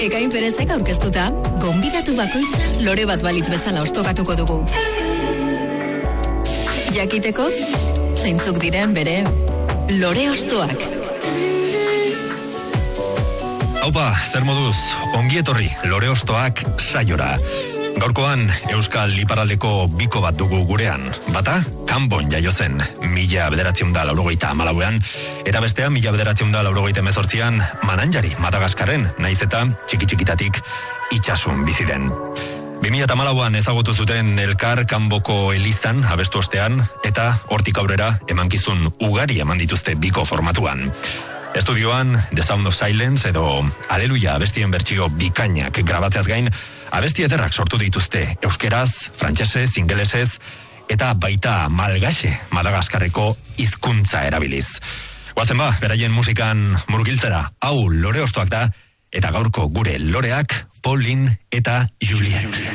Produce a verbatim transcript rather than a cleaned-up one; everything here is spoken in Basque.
Ekain Perezek aurkeztuta, gonbidatu bakoitza lore bat balitz bezala ostokatuko dugu. Jakiteko, zeintzuk diren bere lore ostoak. Haupa, zer moduz, ongi etorri lore ostoak saiora. Gaurkoan, Euskal Iparraldeko biko bat dugu gurean. Bata, Kanbon jaio zen, mila bederatziehun da laurogeita hamalauean, eta bestea, mila bederatziehun da laurogeita hemezortzian, Mananjari, Madagaskarren, naiz eta txiki-txikitatik itxasun bizi den. bi mila hamalauan ezagutu zuten elkar Kanboko elizan abestu ostean, eta hortik aurrera emankizun ugari eman dituzte biko formatuan. Estudioan, The Sound of Silence edo Aleluia abestien bertsio bikainak grabatzeaz gain, abesti ederrak sortu dituzte euskeraz, frantsesez, ingelesez, eta baita malgaxe Madagaskarreko hizkuntza erabiliz. Goazen ba, beraien musikan murgiltzera, hau lore ostoak da, eta gaurko gure loreak, Pauline eta Juliette.